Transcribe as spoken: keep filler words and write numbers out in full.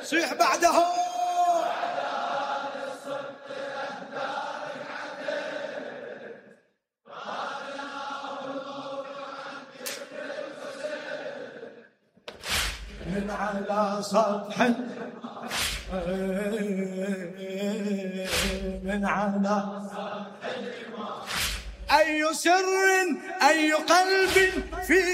صيح بعده. من على سطح من على سطح أي سر أي قلب في